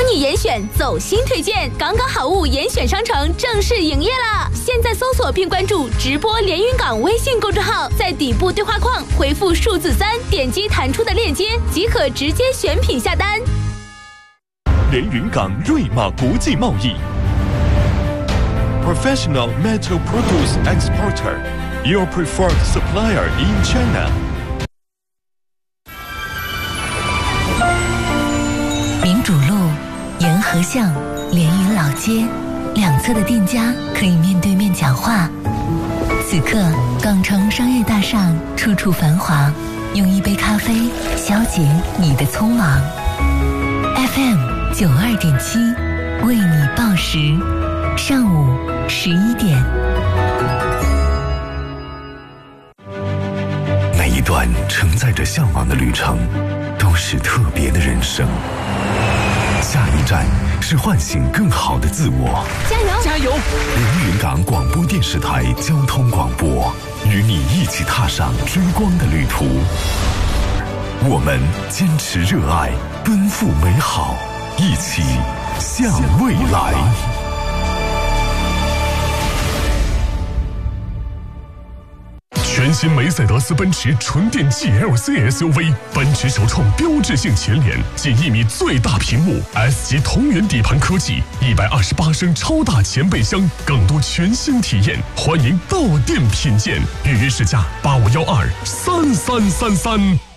你严选走心推荐，港港好物严选商城正式营业了！现在搜索并关注直播连云港微信公众号，在底部对话框回复数字3，点击弹出的链接即可直接选品下单。 连云港瑞玛国际贸易 Professional Metal Produce Exporter, your preferred supplier in China. 民主路、沿河巷、连云老街，两侧的店家可以面对面讲话。此刻，港城商业大厦处处繁华，用一杯咖啡消解你的匆忙。FM 92.7，为你报时，上午11点。 每一段承载着向往的旅程，都是特别的人生。下一站是唤醒更好的自我。 加油！ 加油！ 连云港广播电视台交通广播，与你一起踏上追光的旅途。我们坚持热爱，奔赴美好，一起向未来。 全新梅赛德斯奔驰纯电 GLC SUV， 奔驰首创标志性前脸，近1米最大屏幕 ，S 级同源底盘科技，128升超大前备箱，更多全新体验，欢迎到店品鉴，预约试驾85123333。